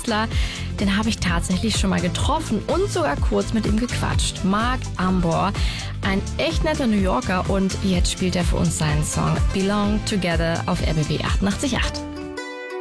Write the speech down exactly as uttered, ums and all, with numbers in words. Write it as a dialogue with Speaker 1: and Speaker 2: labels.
Speaker 1: Künstler, den habe ich tatsächlich schon mal getroffen und sogar kurz mit ihm gequatscht. Mark Ambor, ein echt netter New Yorker, und jetzt spielt er für uns seinen Song Belong Together auf R B B achtundachtzig Komma acht.